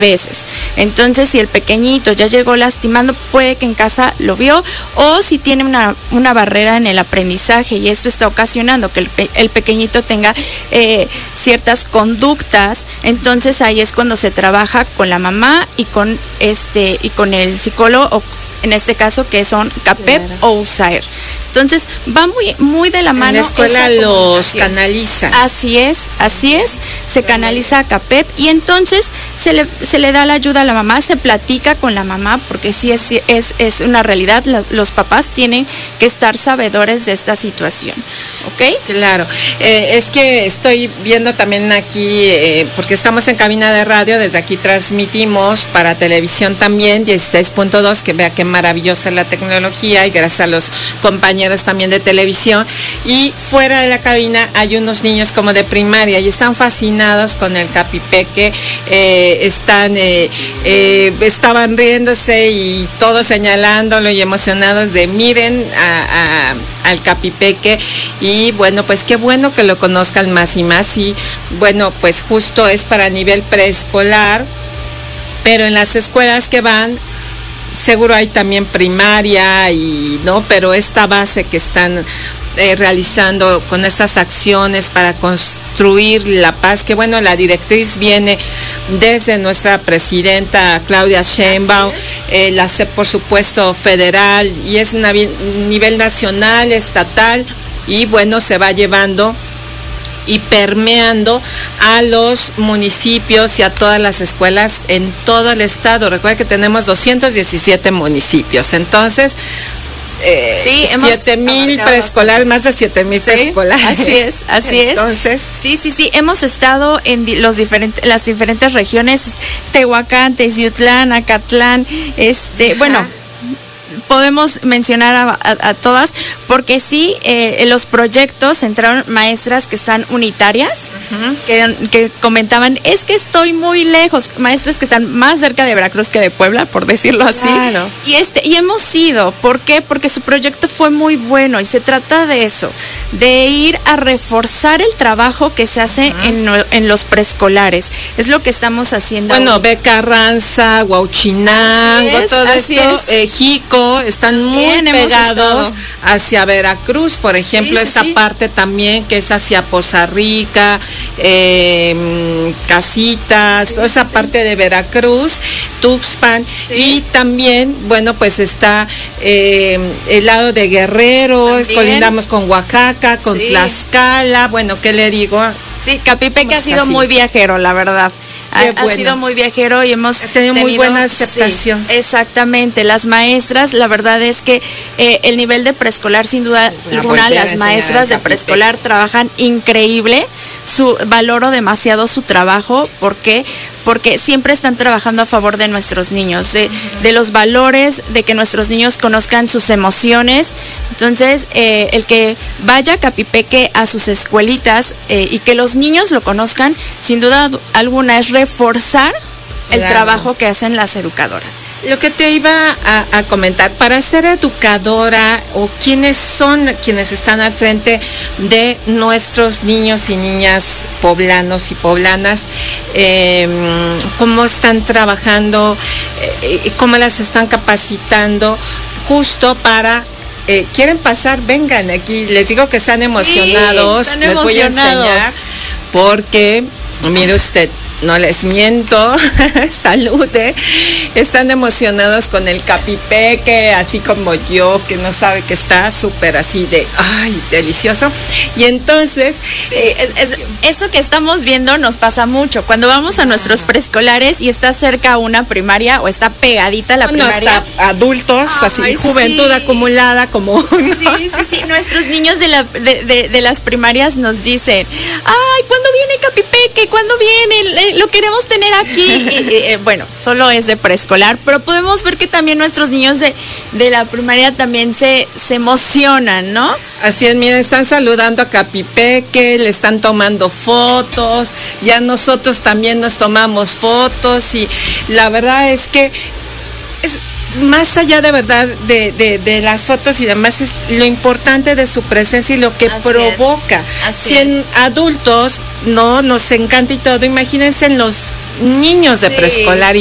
veces. Entonces, si el pequeñito ya llegó lastimando, puede que en casa lo vio, o si tiene una barrera en el aprendizaje y esto está ocasionando que el pequeñito tenga ciertas conductas, entonces ahí es cuando se trabaja con la mamá y con el psicólogo, o en este caso que son CAPEP o USAER. Entonces va muy de la mano. En la escuela los canaliza. Así es, se canaliza a CAPEP y entonces se le da la ayuda a la mamá, se platica con la mamá, porque sí es una realidad, los papás tienen que estar sabedores de esta situación, ¿ok? Claro, es que estoy viendo también aquí, porque estamos en cabina de radio, desde aquí transmitimos para televisión también, 16.2, que vea qué maravillosa es la tecnología, y gracias a los compañeros también de televisión, y fuera de la cabina hay unos niños como de primaria y están fascinados con el capipeque, estaban riéndose y todos señalándolo y emocionados de miren al capipeque, y bueno, pues qué bueno que lo conozcan más y más, y bueno, pues justo es para nivel preescolar, pero en las escuelas que van seguro hay también primaria, y no, pero esta base que están realizando con estas acciones para construir la paz, que bueno, la directriz viene desde nuestra presidenta Claudia Sheinbaum, la CEP por supuesto federal, y es a nivel nacional, estatal, y bueno, se va llevando y permeando a los municipios y a todas las escuelas en todo el estado. Recuerda que tenemos 217 municipios, entonces 7,000 preescolares, más de 7,000 preescolares. Así es. Entonces, sí, hemos estado en las diferentes regiones, Tehuacán, Teciutlán, Acatlán, bueno, podemos mencionar a todas, porque sí, los proyectos entraron maestras que están unitarias, que comentaban, es que estoy muy lejos, maestras que están más cerca de Veracruz que de Puebla, por decirlo así. Claro. Y hemos ido, ¿por qué? Porque su proyecto fue muy bueno, y se trata de eso, de ir a reforzar el trabajo que se hace en los preescolares. Es lo que estamos haciendo. Bueno, Beca Carranza, Huauchinango, todo esto, Jico, están muy pegados hacia Veracruz, por ejemplo, esta parte también que es hacia Poza Rica, Casitas, toda esa parte de Veracruz, Tuxpan, y también, bueno, pues está el lado de Guerrero, colindamos con Oaxaca, con Tlaxcala, bueno, ¿qué le digo? Sí, Capipeque ha sido muy viajero, la verdad. Ha sido muy viajero y hemos tenido muy buena aceptación. Sí, exactamente, las maestras, la verdad es que el nivel de preescolar, sin duda alguna, las maestras de preescolar trabajan increíble, valoro demasiado su trabajo, porque siempre están trabajando a favor de nuestros niños, de los valores, de que nuestros niños conozcan sus emociones. Entonces, el que vaya Capipeque a sus escuelitas y que los niños lo conozcan, sin duda alguna, es reforzar el trabajo que hacen las educadoras. Lo que te iba a comentar, para ser educadora, o quiénes son quienes están al frente de nuestros niños y niñas poblanos y poblanas, cómo están trabajando, cómo las están capacitando, justo para quieren pasar, vengan aquí, les digo que están emocionados, sí, les voy a enseñar, porque mire usted, no les miento, salude, están emocionados con el capipeque, así como yo, que no sabe, que está súper así de, ay, delicioso. Y entonces, eso que estamos viendo nos pasa mucho, cuando vamos a nuestros preescolares y está cerca una primaria, o está pegadita la primaria. Hasta adultos, así, juventud acumulada, como uno. Sí, nuestros niños de las primarias nos dicen, ay, ¿cuándo viene Capipeque? ¿Cuándo viene? Lo queremos tener aquí. Bueno, solo es de preescolar, pero podemos ver que también nuestros niños de la primaria también se emocionan, ¿no? Así es, miren, están saludando a Capipeque, le están tomando fotos, ya nosotros también nos tomamos fotos, y la verdad es que es más allá de verdad de las fotos y demás, es lo importante de su presencia y lo que provoca. Si en adultos no nos encanta y todo, imagínense en los niños de Sí. preescolar